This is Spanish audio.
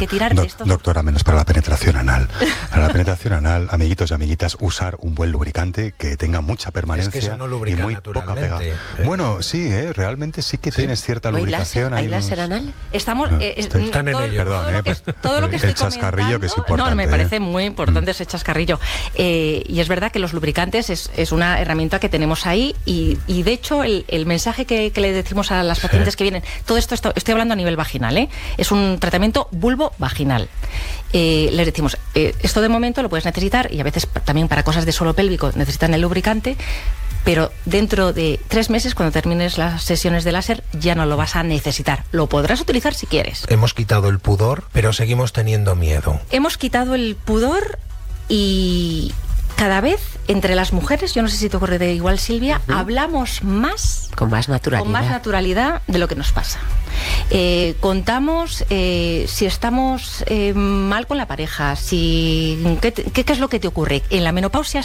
que tirar de estos... Doctora, menos para la penetración anal. Para la penetración anal, amiguitos y amiguitas, usar un buen lubricante que tenga mucha permanencia. Es que eso no lubrica y muy poca pega. Bueno, sí, realmente sí que tienes cierta lubricación. ¿Hay láser anal? Estamos... están en ello. Perdón, todo lo que estoy el chascarrillo que es importante. No, me parece muy importante ese chascarrillo. Y es verdad que los lubricantes es una herramienta que tenemos ahí y de hecho el mensaje que le decimos a las pacientes que vienen, todo esto estoy hablando a nivel vaginal, es un tratamiento vulvo-vaginal. Les decimos, esto de momento lo puedes necesitar y a veces también para cosas de suelo pélvico necesitan el lubricante, pero dentro de 3 meses, cuando termines las sesiones de láser, ya no lo vas a necesitar. Lo podrás utilizar si quieres. Hemos quitado el pudor, pero seguimos teniendo miedo. Hemos quitado el pudor y cada vez entre las mujeres, yo no sé si te ocurre de igual, Silvia, hablamos más... Con más naturalidad de lo que nos pasa. Contamos si estamos mal con la pareja, ¿qué es lo que te ocurre? En la menopausia